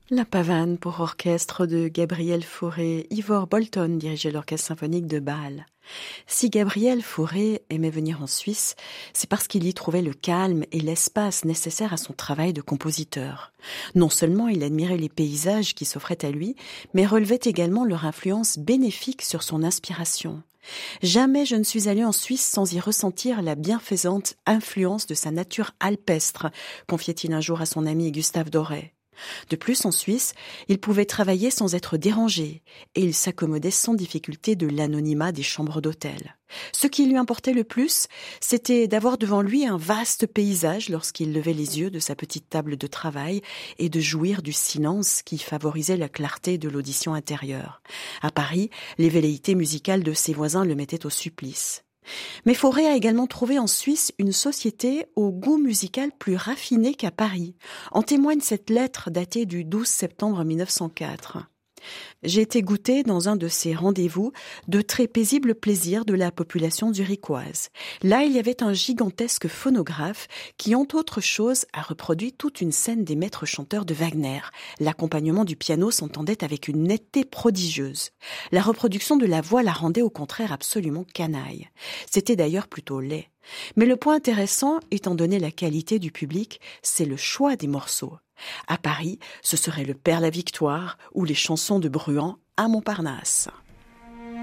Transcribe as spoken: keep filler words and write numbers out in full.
La pavane pour orchestre de Gabriel Fauré. Ivor Bolton dirigeait l'orchestre symphonique de Bâle. Si Gabriel Fauré aimait venir en Suisse, c'est parce qu'il y trouvait le calme et l'espace nécessaires à son travail de compositeur. Non seulement il admirait les paysages qui s'offraient à lui, mais relevait également leur influence bénéfique sur son inspiration. Jamais je ne suis allé en Suisse sans y ressentir la bienfaisante influence de sa nature alpestre, confiait-il un jour à son ami Gustave Doré. De plus, en Suisse, il pouvait travailler sans être dérangé et il s'accommodait sans difficulté de l'anonymat des chambres d'hôtel. Ce qui lui importait le plus, c'était d'avoir devant lui un vaste paysage lorsqu'il levait les yeux de sa petite table de travail et de jouir du silence qui favorisait la clarté de l'audition intérieure. À Paris, les velléités musicales de ses voisins le mettaient au supplice. Mais Fauré a également trouvé en Suisse une société au goût musical plus raffiné qu'à Paris. En témoigne cette lettre datée du douze septembre mille neuf cent quatre. J'ai été goûter dans un de ces rendez-vous de très paisibles plaisirs de la population zurichoise. Là, il y avait un gigantesque phonographe qui, entre autres choses, a reproduit toute une scène des maîtres chanteurs de Wagner. L'accompagnement du piano s'entendait avec une netteté prodigieuse. La reproduction de la voix la rendait au contraire absolument canaille. C'était d'ailleurs plutôt laid. Mais le point intéressant, étant donné la qualité du public, c'est le choix des morceaux. À Paris, ce serait le Père la Victoire ou les chansons de Bruant à Montparnasse.